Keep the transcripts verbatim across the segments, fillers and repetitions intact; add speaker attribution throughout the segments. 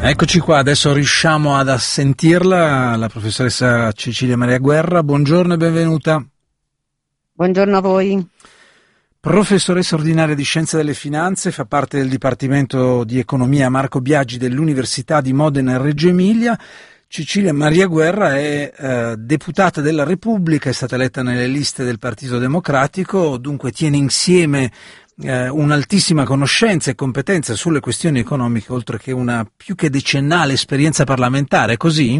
Speaker 1: Eccoci qua, adesso riusciamo ad sentirla, la professoressa Cecilia Maria Guerra. Buongiorno e benvenuta.
Speaker 2: Buongiorno a voi.
Speaker 1: Professoressa ordinaria di Scienze delle Finanze, fa parte del Dipartimento di Economia Marco Biagi dell'Università di Modena e Reggio Emilia. Cecilia Maria Guerra è eh, deputata della Repubblica, è stata eletta nelle liste del Partito Democratico, dunque tiene insieme eh, un'altissima conoscenza e competenza sulle questioni economiche, oltre che una più che decennale esperienza parlamentare, così?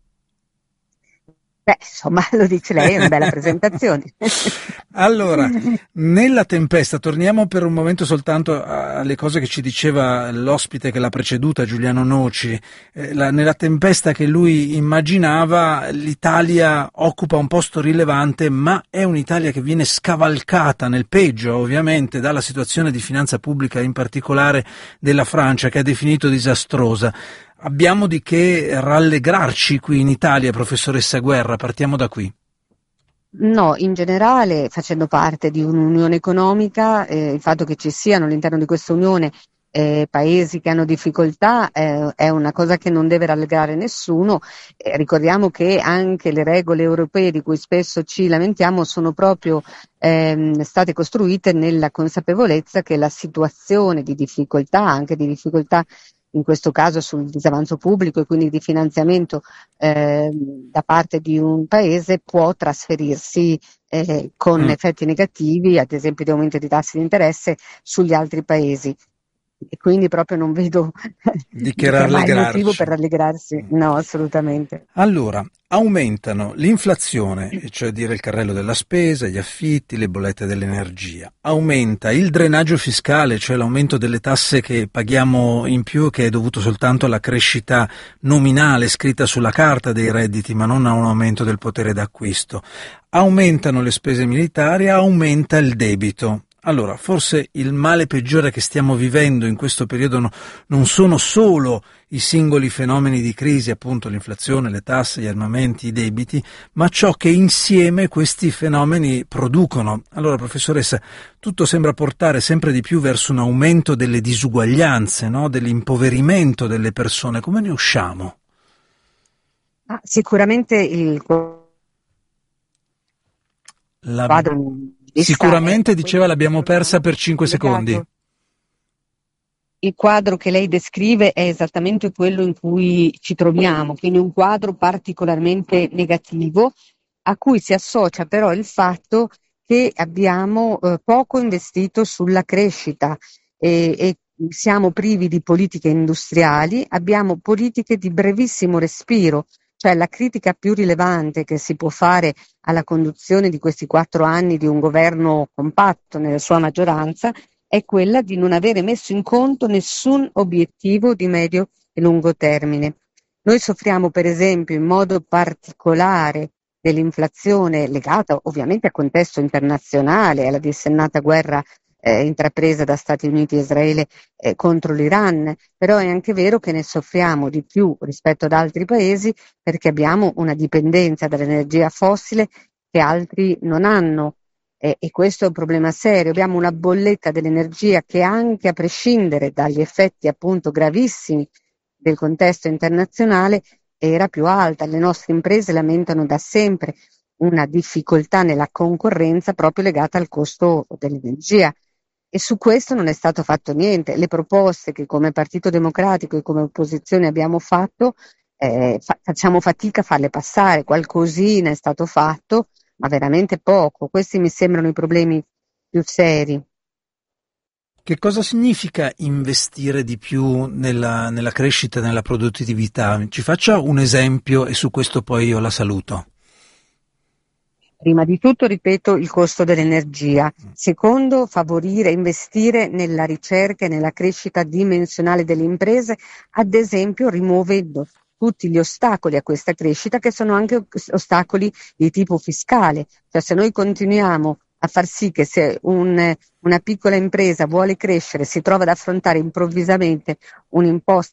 Speaker 2: Beh, insomma, lo dice lei, è una bella presentazione.
Speaker 1: Allora, nella tempesta, torniamo per un momento soltanto alle cose che ci diceva l'ospite che l'ha preceduta, Giuliano Noci. Eh, la, nella tempesta che lui immaginava, l'Italia occupa un posto rilevante, ma è un'Italia che viene scavalcata nel peggio, ovviamente, dalla situazione di finanza pubblica, in particolare della Francia, che ha definito disastrosa. Abbiamo di che rallegrarci qui in Italia, professoressa Guerra, partiamo da qui.
Speaker 2: No, in generale, facendo parte di un'unione economica, eh, il fatto che ci siano all'interno di questa unione eh, paesi che hanno difficoltà eh, è una cosa che non deve rallegrare nessuno. Eh, ricordiamo che anche le regole europee di cui spesso ci lamentiamo sono proprio ehm, state costruite nella consapevolezza che la situazione di difficoltà, anche di difficoltà in questo caso sul disavanzo pubblico e quindi di finanziamento eh, da parte di un paese, può trasferirsi eh, con mm. effetti negativi, ad esempio di aumento di tassi di interesse, sugli altri paesi. E quindi proprio non vedo
Speaker 1: di che rallegrarsi.
Speaker 2: Mai motivo per rallegrarsi, no, assolutamente.
Speaker 1: Allora, aumentano l'inflazione, cioè dire il carrello della spesa, gli affitti, le bollette dell'energia. Aumenta il drenaggio fiscale, cioè l'aumento delle tasse che paghiamo in più, che è dovuto soltanto alla crescita nominale scritta sulla carta dei redditi, ma non a un aumento del potere d'acquisto. Aumentano le spese militari, aumenta il debito. Allora, forse il male peggiore che stiamo vivendo in questo periodo no, non sono solo i singoli fenomeni di crisi, appunto l'inflazione, le tasse, gli armamenti, i debiti, ma ciò che insieme questi fenomeni producono. Allora, professoressa, tutto sembra portare sempre di più verso un aumento delle disuguaglianze, no? Dell'impoverimento delle persone. Come ne usciamo?
Speaker 2: Ah, sicuramente il
Speaker 1: La...
Speaker 2: quadro
Speaker 1: Sicuramente, diceva, l'abbiamo persa per cinque secondi.
Speaker 2: Il quadro che lei descrive è esattamente quello in cui ci troviamo, quindi un quadro particolarmente negativo, a cui si associa però il fatto che abbiamo eh, poco investito sulla crescita e, e siamo privi di politiche industriali, abbiamo politiche di brevissimo respiro. Cioè la critica più rilevante che si può fare alla conduzione di questi quattro anni di un governo compatto nella sua maggioranza è quella di non avere messo in conto nessun obiettivo di medio e lungo termine. Noi soffriamo per esempio in modo particolare dell'inflazione legata ovviamente al contesto internazionale, alla dissennata guerra Eh, intrapresa da Stati Uniti e Israele eh, contro l'Iran, però è anche vero che ne soffriamo di più rispetto ad altri paesi perché abbiamo una dipendenza dall'energia fossile che altri non hanno eh, e questo è un problema serio. Abbiamo una bolletta dell'energia che anche a prescindere dagli effetti appunto gravissimi del contesto internazionale era più alta. Le nostre imprese lamentano da sempre una difficoltà nella concorrenza proprio legata al costo dell'energia. E su questo non è stato fatto niente. Le proposte che come Partito Democratico e come opposizione abbiamo fatto, eh, fa- facciamo fatica a farle passare. Qualcosina è stato fatto, ma veramente poco. Questi mi sembrano i problemi più seri.
Speaker 1: Che cosa significa investire di più nella, nella crescita e nella produttività? Ci faccia un esempio e su questo poi io la saluto.
Speaker 2: Prima di tutto, ripeto, il costo dell'energia. Secondo, favorire, investire nella ricerca e nella crescita dimensionale delle imprese, ad esempio rimuovendo tutti gli ostacoli a questa crescita che sono anche ostacoli di tipo fiscale. Cioè se noi continuiamo a far sì che se un, una piccola impresa vuole crescere si trova ad affrontare improvvisamente un'imposta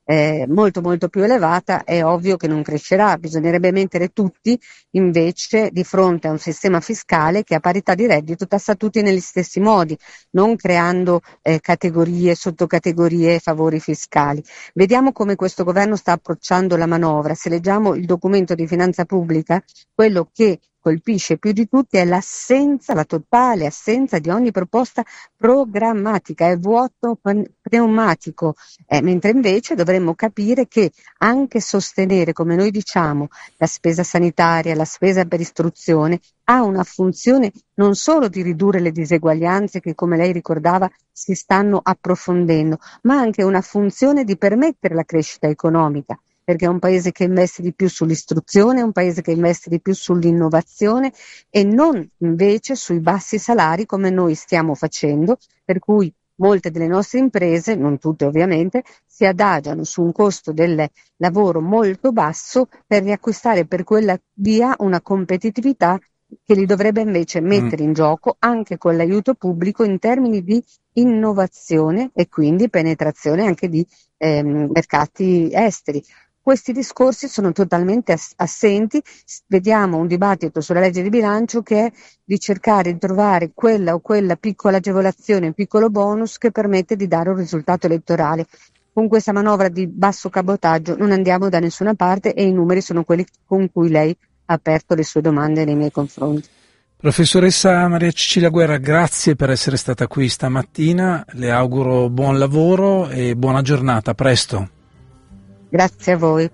Speaker 2: eh, molto molto più elevata, è ovvio che non crescerà. Bisognerebbe mettere tutti invece di fronte a un sistema fiscale che a parità di reddito tassa tutti negli stessi modi, non creando eh, categorie, sottocategorie e favori fiscali. Vediamo come questo governo sta approcciando la manovra. Se leggiamo il documento di finanza pubblica, quello che colpisce più di tutti è l'assenza, la totale assenza di ogni proposta programmatica, è vuoto pneumatico, eh, mentre invece dovremmo capire che anche sostenere, come noi diciamo, la spesa sanitaria, la spesa per istruzione, ha una funzione non solo di ridurre le diseguaglianze che, come lei ricordava, si stanno approfondendo, ma anche una funzione di permettere la crescita economica, perché è un paese che investe di più sull'istruzione, è un paese che investe di più sull'innovazione e non invece sui bassi salari come noi stiamo facendo, per cui molte delle nostre imprese, non tutte ovviamente, si adagiano su un costo del lavoro molto basso per riacquistare per quella via una competitività che li dovrebbe invece mettere in gioco anche con l'aiuto pubblico in termini di innovazione e quindi penetrazione anche di ehm, mercati esteri. Questi discorsi sono totalmente ass- assenti. S- Vediamo un dibattito sulla legge di bilancio che è di cercare di trovare quella o quella piccola agevolazione, un piccolo bonus che permette di dare un risultato elettorale. Con questa manovra di basso cabotaggio non andiamo da nessuna parte e i numeri sono quelli con cui lei ha aperto le sue domande nei miei confronti.
Speaker 1: Professoressa Maria Cecilia Guerra, grazie per essere stata qui stamattina, le auguro buon lavoro e buona giornata, a presto.
Speaker 2: Grazie a voi.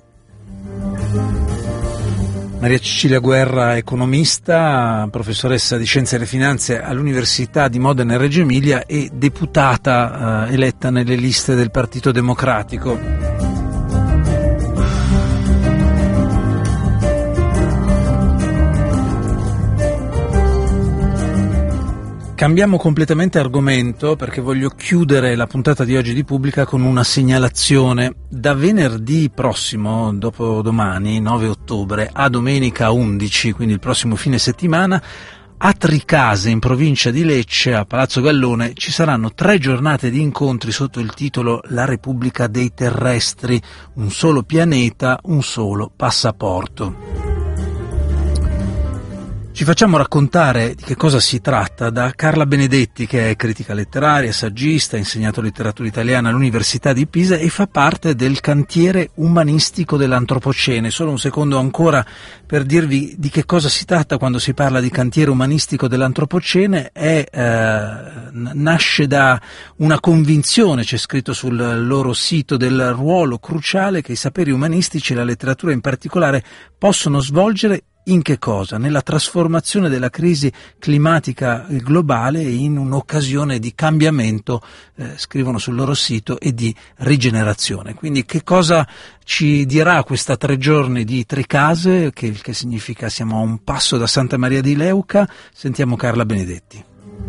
Speaker 1: Maria Cecilia Guerra, economista, professoressa di Scienze delle Finanze all'Università di Modena e Reggio Emilia e deputata eh, eletta nelle liste del Partito Democratico. Cambiamo completamente argomento perché voglio chiudere la puntata di oggi di Pubblica con una segnalazione. Da venerdì prossimo, dopodomani, nove ottobre, a domenica undici, quindi il prossimo fine settimana, a Tricase, in provincia di Lecce, a Palazzo Gallone, ci saranno tre giornate di incontri sotto il titolo La Repubblica dei Terrestri, un solo pianeta, un solo passaporto. Ci facciamo raccontare di che cosa si tratta da Carla Benedetti, che è critica letteraria, saggista, ha insegnato letteratura italiana all'Università di Pisa e fa parte del cantiere umanistico dell'Antropocene. Solo un secondo ancora per dirvi di che cosa si tratta quando si parla di cantiere umanistico dell'Antropocene. È, eh, nasce da una convinzione, c'è scritto sul loro sito, del ruolo cruciale che i saperi umanistici e la letteratura in particolare possono svolgere. In che cosa? Nella trasformazione della crisi climatica globale in un'occasione di cambiamento, eh, scrivono sul loro sito, e di rigenerazione. Quindi che cosa ci dirà questa tre giorni di Tricase, che, che significa siamo a un passo da Santa Maria di Leuca? Sentiamo Carla Benedetti.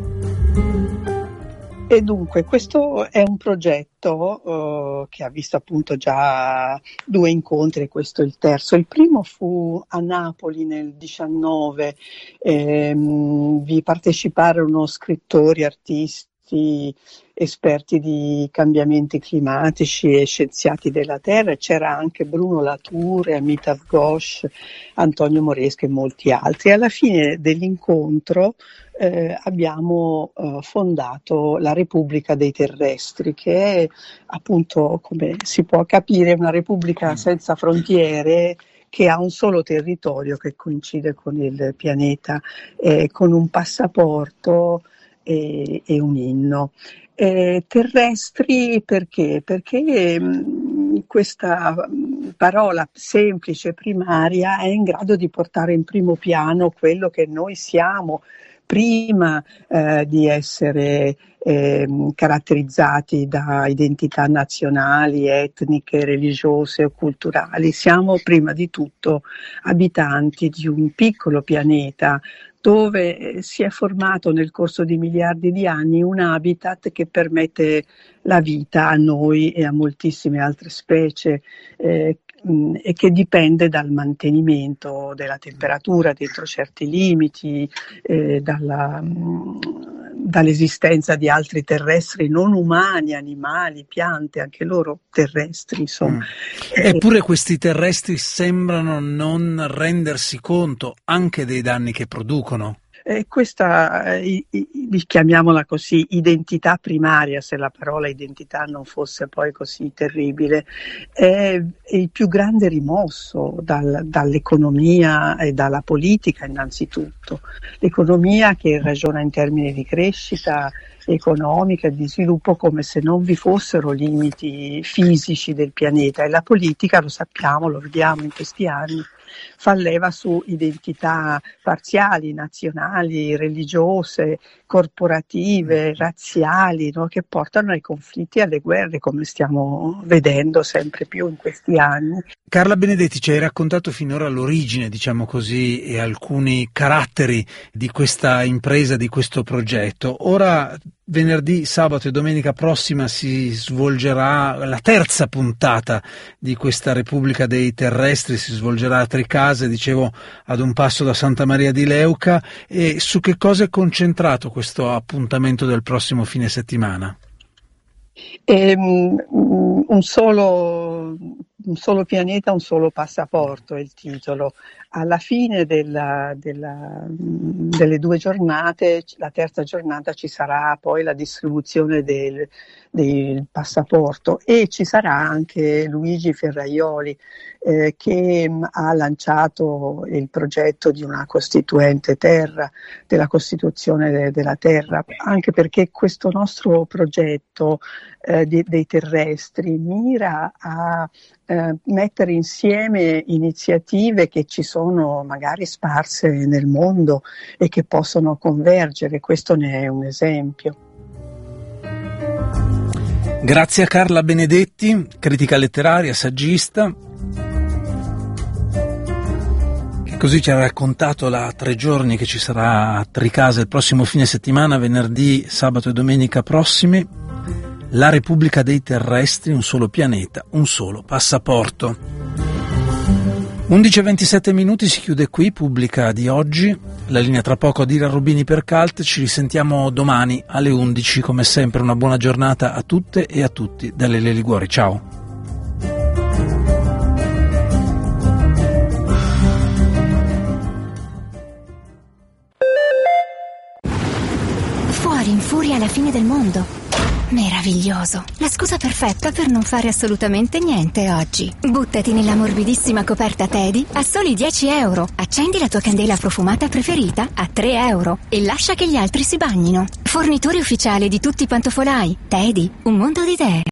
Speaker 3: E dunque questo è un progetto uh, che ha visto appunto già due incontri, questo è il terzo. Il primo fu a Napoli nel diciannove, ehm, vi parteciparono scrittori, artisti, esperti di cambiamenti climatici e scienziati della Terra. C'era anche Bruno Latour, Amitav Ghosh, Antonio Moresco e molti altri. Alla fine dell'incontro eh, abbiamo eh, fondato la Repubblica dei Terrestri, che è appunto, come si può capire, una repubblica senza frontiere, che ha un solo territorio che coincide con il pianeta, eh, con un passaporto e, e un inno. Eh, terrestri perché? Perché mh, questa mh, parola semplice, primaria, è in grado di portare in primo piano quello che noi siamo prima eh, di essere eh, caratterizzati da identità nazionali, etniche, religiose o culturali. Siamo prima di tutto abitanti di un piccolo pianeta dove si è formato nel corso di miliardi di anni un habitat che permette la vita a noi e a moltissime altre specie, eh, mh, e che dipende dal mantenimento della temperatura dentro certi limiti, eh, dalla, mh, dall'esistenza di altri terrestri non umani, animali, piante, anche loro terrestri, insomma. Mm.
Speaker 1: Eppure questi terrestri sembrano non rendersi conto anche dei danni che producono.
Speaker 3: Eh, questa, eh, chiamiamola così, identità primaria, se la parola identità non fosse poi così terribile, è, è il più grande rimosso dal, dall'economia e dalla politica innanzitutto. L'economia che ragiona in termini di crescita economica e di sviluppo come se non vi fossero limiti fisici del pianeta, e la politica, lo sappiamo, lo vediamo in questi anni, fa leva su identità parziali, nazionali, religiose, corporative, razziali, no? Che portano ai conflitti e alle guerre, come stiamo vedendo sempre più in questi anni.
Speaker 1: Carla Benedetti, ci hai raccontato finora l'origine, diciamo così, e alcuni caratteri di questa impresa, di questo progetto. Ora, venerdì, sabato e domenica prossima si svolgerà la terza puntata di questa Repubblica dei Terrestri, si svolgerà a Tricase, dicevo, ad un passo da Santa Maria di Leuca. E su che cosa è concentrato questo appuntamento del prossimo fine settimana?
Speaker 3: Um, un solo Un solo pianeta, un solo passaporto è il titolo. Alla fine della, della, delle due giornate, la terza giornata, ci sarà poi la distribuzione del, del passaporto, e ci sarà anche Luigi Ferraioli eh, che ha lanciato il progetto di una costituente terra, della costituzione de, della terra, anche perché questo nostro progetto eh, di, dei terrestri mira a eh, mettere insieme iniziative che ci sono magari sparse nel mondo e che possono convergere. Questo ne è un esempio.
Speaker 1: Grazie a Carla Benedetti, critica letteraria, saggista, che così ci ha raccontato la tre giorni che ci sarà a Tricase il prossimo fine settimana, venerdì, sabato e domenica prossimi. La Repubblica dei Terrestri, un solo pianeta, un solo passaporto. undici e ventisette minuti, si chiude qui Pubblica di oggi. La linea tra poco ad Ira Rubini per Cult. Ci risentiamo domani alle undici. Come sempre una buona giornata a tutte e a tutti da Lele Liguori. Ciao.
Speaker 4: Fuori in furia alla fine del mondo. Meraviglioso. La scusa perfetta per non fare assolutamente niente oggi. Buttati nella morbidissima coperta Teddy a soli dieci euro. Accendi la tua candela profumata preferita a tre euro e lascia che gli altri si bagnino. Fornitore ufficiale di tutti i pantofolai. Teddy, un mondo di idee.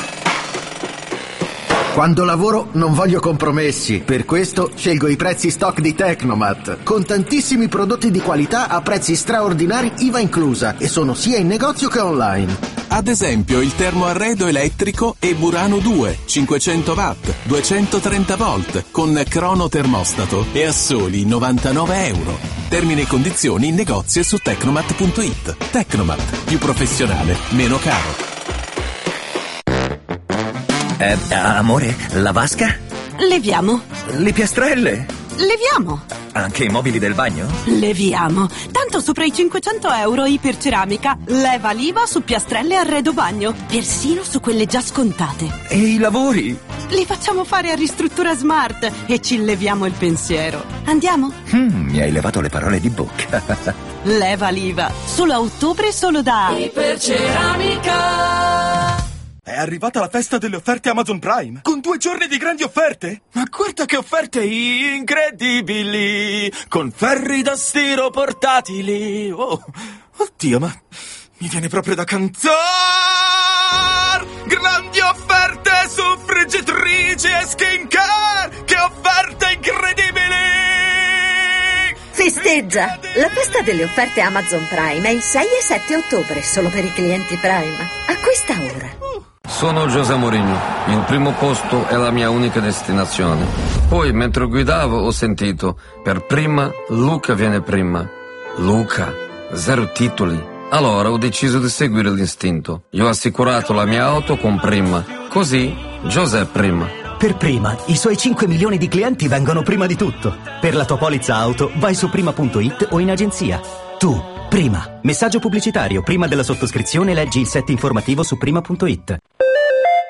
Speaker 5: Quando lavoro non voglio compromessi, per questo scelgo i prezzi stock di Tecnomat, con tantissimi prodotti di qualità a prezzi straordinari I V A inclusa, e sono sia in negozio che online.
Speaker 6: Ad esempio il termoarredo elettrico e Burano due, cinquecento watt, duecentotrenta volt, con crono termostato e a soli novantanove euro. Termini e condizioni in negozio e su tecnomat punto it. Tecnomat, più professionale, meno caro.
Speaker 7: Eh, amore, la vasca?
Speaker 8: Leviamo.
Speaker 7: Le piastrelle?
Speaker 8: Leviamo.
Speaker 7: Anche i mobili del bagno?
Speaker 8: Leviamo. Tanto sopra i cinquecento euro iperceramica. Leva l'I V A su piastrelle e arredo bagno. Persino su quelle già scontate.
Speaker 7: E i lavori?
Speaker 8: Li facciamo fare a Ristruttura Smart e ci leviamo il pensiero. Andiamo?
Speaker 7: Mm, mi hai levato le parole di bocca.
Speaker 8: Leva l'I V A. Solo a ottobre, solo da Iperceramica.
Speaker 9: È arrivata la festa delle offerte Amazon Prime, con due giorni di grandi offerte. Ma guarda che offerte incredibili, con ferri da stiro portatili. Oh, oddio, ma mi viene proprio da cantare. Grandi offerte su friggitrici e skincare, che offerte incredibili.
Speaker 10: Festeggia! La festa delle offerte Amazon Prime è il sei e sette ottobre, solo per i clienti Prime. Acquista ora.
Speaker 11: Sono José Mourinho, il primo posto è la mia unica destinazione. Poi, mentre guidavo, ho sentito, per prima, Luca viene prima. Luca, zero titoli. Allora ho deciso di seguire l'istinto. Io ho assicurato la mia auto con Prima. Così, José prima.
Speaker 12: Per Prima, i suoi cinque milioni di clienti vengono prima di tutto. Per la tua polizza auto, vai su prima punto it o in agenzia. Tu, Prima. Messaggio pubblicitario. Prima della sottoscrizione leggi il set informativo su prima punto it.